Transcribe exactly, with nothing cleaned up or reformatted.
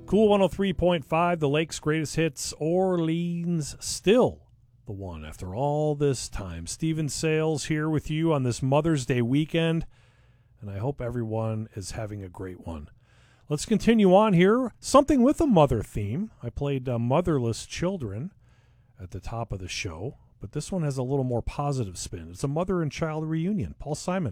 Cool one oh three point five, the Lake's greatest hits, Orleans still the one after all this time. Steven Sales here with you on this Mother's Day weekend, and I hope everyone is having a great one. Let's continue on here. Something with a mother theme. I played uh, Motherless Children at the top of the show, but this one has a little more positive spin. It's a mother and child reunion. Paul Simon.